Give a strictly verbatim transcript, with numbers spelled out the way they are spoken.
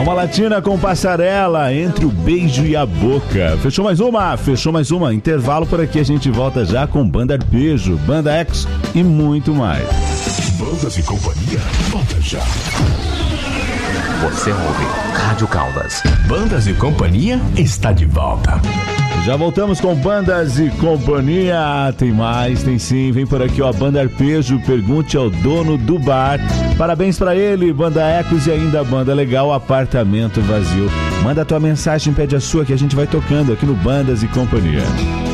Alma Latina com Passarela, entre o beijo e a boca. Fechou mais uma? Fechou mais uma. Intervalo por aqui, a gente volta já com Banda Arpejo, Banda X e muito mais. Bandas e Companhia, volta já. Você ouve Rádio Caldas. Bandas e Companhia está de volta. Já voltamos com Bandas e Companhia. Tem mais, tem sim. Vem por aqui, ó, Banda Arpejo, pergunte ao dono do bar. Parabéns pra ele, Banda Ecos e ainda Banda Legal, Apartamento Vazio. Manda a tua mensagem, pede a sua que a gente vai tocando aqui no Bandas e Companhia.